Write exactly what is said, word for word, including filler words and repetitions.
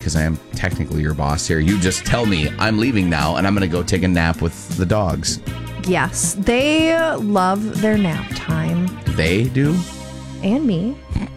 because I am technically your boss here. You just tell me I'm leaving now and I'm going to go take a nap with the dogs. Yes, they love their nap time. They do? And me.